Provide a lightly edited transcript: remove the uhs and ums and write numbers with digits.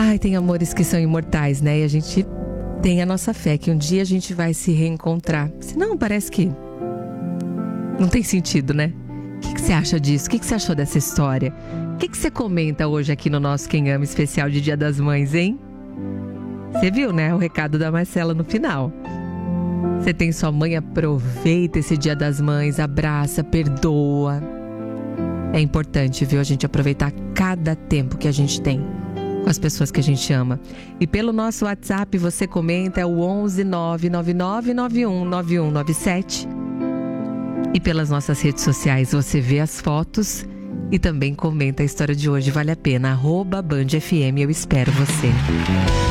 Ai, tem amores que são imortais, né? E a gente tem a nossa fé que um dia a gente vai se reencontrar. Senão parece que não tem sentido, né? O que você acha disso? O que você achou dessa história? O que você comenta hoje aqui no nosso Quem Ama especial de Dia das Mães, hein? Você viu, né? O recado da Marcela no final. Você tem sua mãe, aproveita esse Dia das Mães, abraça, perdoa. É importante, viu? A gente aproveitar cada tempo que a gente tem com as pessoas que a gente ama. E pelo nosso WhatsApp você comenta, é o 11 999 91 9197. E pelas nossas redes sociais você vê as fotos e também comenta a história de hoje. Vale a pena. @BandFM, eu espero você.